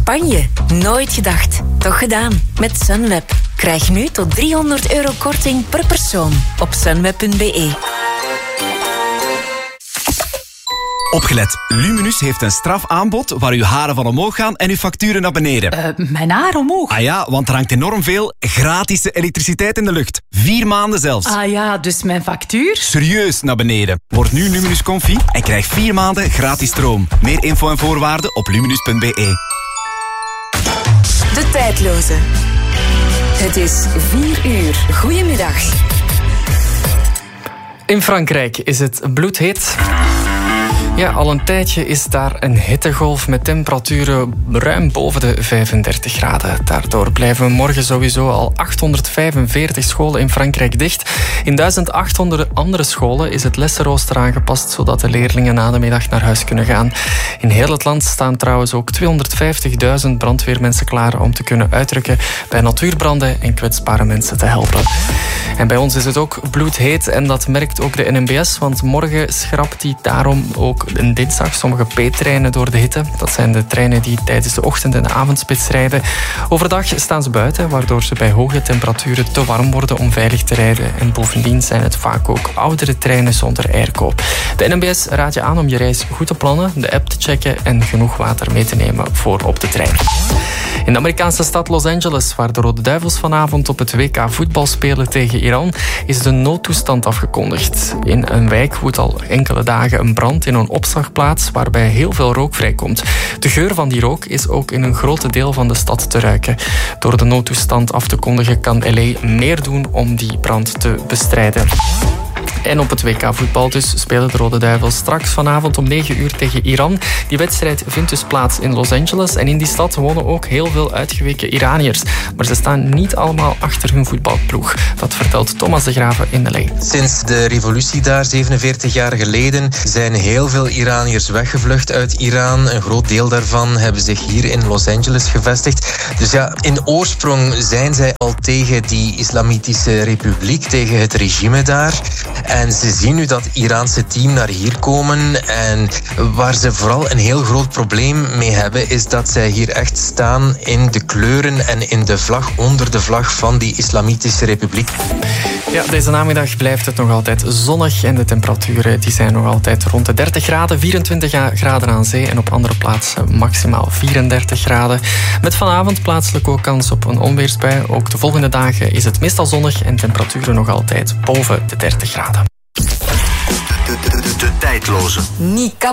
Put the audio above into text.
Spanje. Nooit gedacht. Toch gedaan. Met Sunweb. Krijg nu tot €300 korting per persoon op sunweb.be. Opgelet. Luminus heeft een strafaanbod waar uw haren van omhoog gaan en uw facturen naar beneden. Mijn haar omhoog? Ah ja, want er hangt enorm veel gratis elektriciteit in de lucht. 4 maanden zelfs. Ah ja, dus mijn factuur? Serieus naar beneden. Word nu Luminus Confi en krijg 4 maanden gratis stroom. Meer info en voorwaarden op luminus.be. De tijdloze. Het is 4 uur. Goedemiddag. In Frankrijk is het bloedheet. Ja, al een tijdje is daar een hittegolf met temperaturen ruim boven de 35 graden. Daardoor blijven morgen sowieso al 845 scholen in Frankrijk dicht. In 1800 andere scholen is het lessenrooster aangepast, zodat de leerlingen na de middag naar huis kunnen gaan. In heel het land staan trouwens ook 250.000 brandweermensen klaar om te kunnen uitrukken bij natuurbranden en kwetsbare mensen te helpen. En bij ons is het ook bloedheet en dat merkt ook de NMBS, want morgen schrapt die daarom ook een dinsdag sommige P-treinen door de hitte. Dat zijn de treinen die tijdens de ochtend- en de avondspits rijden. Overdag staan ze buiten, waardoor ze bij hoge temperaturen te warm worden om veilig te rijden. En bovendien zijn het vaak ook oudere treinen zonder airco. De NMBS raadt je aan om je reis goed te plannen, de app te checken en genoeg water mee te nemen voor op de trein. In de Amerikaanse stad Los Angeles, waar de Rode Duivels vanavond op het WK voetbal spelen tegen Iran, is de noodtoestand afgekondigd. In een wijk woedt al enkele dagen een brand in een opslagplaats waarbij heel veel rook vrijkomt. De geur van die rook is ook in een groot deel van de stad te ruiken. Door de noodtoestand af te kondigen kan LA meer doen om die brand te bestrijden. En op het WK voetbal dus spelen de Rode Duivels straks vanavond om 9 uur tegen Iran. Die wedstrijd vindt dus plaats in Los Angeles. En in die stad wonen ook heel veel uitgeweken Iraniërs. Maar ze staan niet allemaal achter hun voetbalploeg. Dat vertelt Thomas de Graven in LA. Sinds de revolutie daar, 47 jaar geleden, zijn heel veel Iraniërs weggevlucht uit Iran. Een groot deel daarvan hebben zich hier in Los Angeles gevestigd. Dus ja, in oorsprong zijn zij al tegen die Islamitische Republiek, tegen het regime daar. En ze zien nu dat Iraanse team naar hier komen. En waar ze vooral een heel groot probleem mee hebben, is dat zij hier echt staan in de kleuren en in de vlag, onder de vlag van die Islamitische Republiek. Ja, deze namiddag blijft het nog altijd zonnig en de temperaturen die zijn nog altijd rond de 30 graden, 24 graden aan zee en op andere plaatsen maximaal 34 graden. Met vanavond plaatselijk ook kans op een onweersbui. Ook de volgende dagen is het meestal zonnig en temperaturen nog altijd boven de 30 graden. De tijdloze. Niet